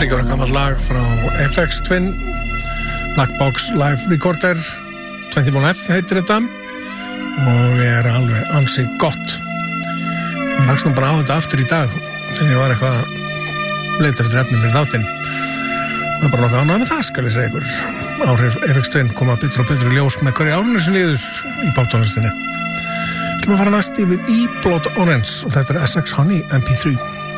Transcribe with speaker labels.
Speaker 1: 30 ára gamalt lag frá FX Twin, Black Box Live Recorder, 21F heitir þetta og alveg ansi gott. Ég rakst nú bara á þetta aftur í dag þegar ég var eitthvað að leita eftir efni fyrir þáttinn. Það bara nokkuð ánægð með það, skal ég segja ykkur. Áhrif FX Twin koma betur og betur í ljós með hverju árinu sem líður í poptónlistinni. Við ætlum að fara næst yfir í Blood Orange og þetta Essex Honey MP3.